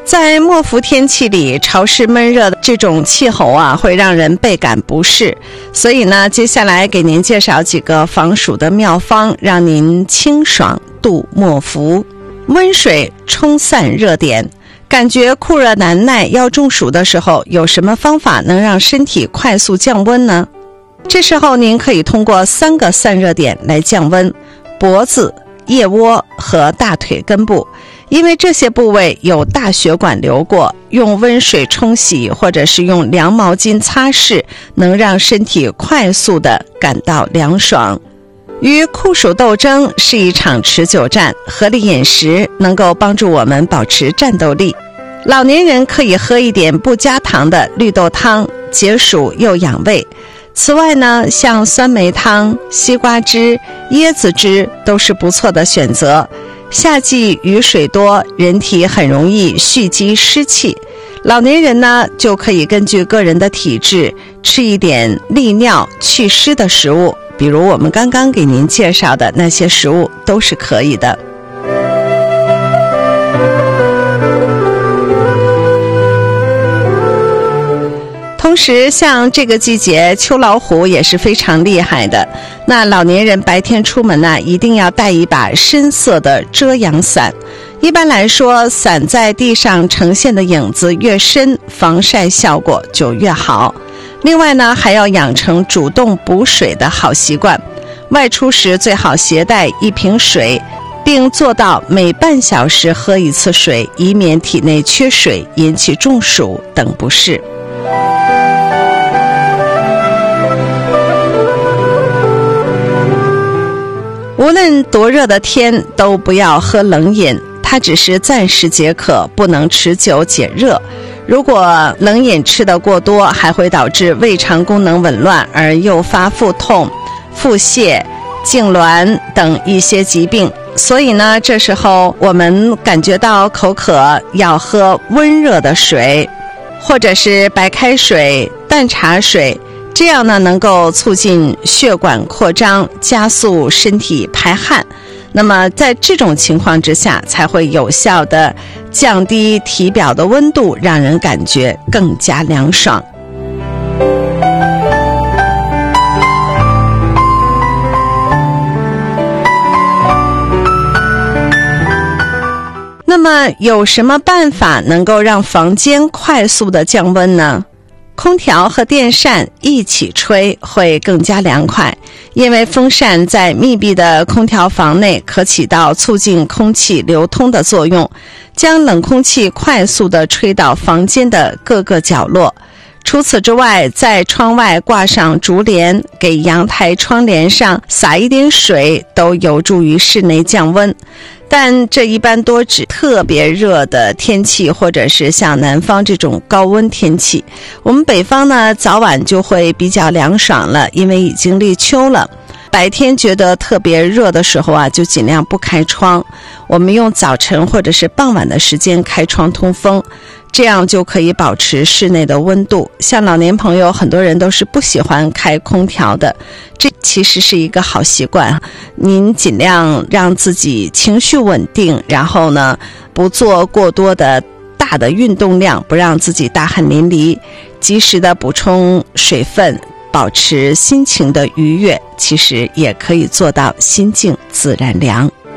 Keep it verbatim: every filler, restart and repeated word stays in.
在末伏天气里，潮湿闷热的这种气候啊，会让人倍感不适。所以呢，接下来给您介绍几个防暑的妙方，让您清爽度末伏。温水冲散热点。感觉酷热难耐要中暑的时候，有什么方法能让身体快速降温呢？这时候您可以通过三个散热点来降温：脖子、腋窝和大腿根部。因为这些部位有大血管流过，用温水冲洗或者是用凉毛巾擦拭，能让身体快速地感到凉爽。与酷暑斗争是一场持久战，合理饮食能够帮助我们保持战斗力。老年人可以喝一点不加糖的绿豆汤，解暑又养胃。此外呢，像酸梅汤、西瓜汁、椰子汁都是不错的选择。夏季雨水多，人体很容易蓄积湿气，老年人呢就可以根据个人的体质吃一点利尿祛湿的食物，比如我们刚刚给您介绍的那些食物都是可以的。同时像这个季节秋老虎也是非常厉害的，那老年人白天出门呢，一定要带一把深色的遮阳伞。一般来说，伞在地上呈现的影子越深，防晒效果就越好。另外呢，还要养成主动补水的好习惯，外出时最好携带一瓶水，并做到每半小时喝一次水，以免体内缺水引起中暑等不适。无论多热的天都不要喝冷饮，它只是暂时解渴，不能持久解热。如果冷饮吃得过多，还会导致胃肠功能紊乱，而诱发腹痛、腹泻、痉挛等一些疾病。所以呢，这时候我们感觉到口渴，要喝温热的水，或者是白开水、淡茶水，这样呢能够促进血管扩张，加速身体排汗。那么在这种情况之下，才会有效的降低体表的温度，让人感觉更加凉爽。那么有什么办法能够让房间快速的降温呢？空调和电扇一起吹会更加凉快，因为风扇在密闭的空调房内可起到促进空气流通的作用，将冷空气快速地吹到房间的各个角落。除此之外，在窗外挂上竹帘，给阳台窗帘上洒一点水，都有助于室内降温。但这一般多指特别热的天气，或者是像南方这种高温天气。我们北方呢，早晚就会比较凉爽了，因为已经立秋了。白天觉得特别热的时候啊，就尽量不开窗。我们用早晨或者是傍晚的时间开窗通风，这样就可以保持室内的温度。像老年朋友，很多人都是不喜欢开空调的，这其实是一个好习惯。您尽量让自己情绪稳定，然后呢，不做过多的大的运动量，不让自己大汗淋漓，及时的补充水分，保持心情的愉悦，其实也可以做到心静自然凉。